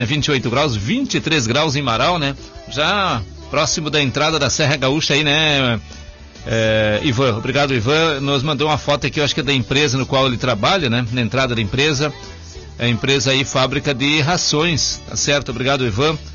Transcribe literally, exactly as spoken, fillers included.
vinte e oito graus, vinte e três graus em Marau, né? Já próximo da entrada da Serra Gaúcha aí, né? É, Ivan, obrigado, Ivan. Nos mandou uma foto aqui, eu acho que é da empresa no qual ele trabalha, né? Na entrada da empresa. É a empresa aí, fábrica de rações, tá certo? Obrigado, Ivan.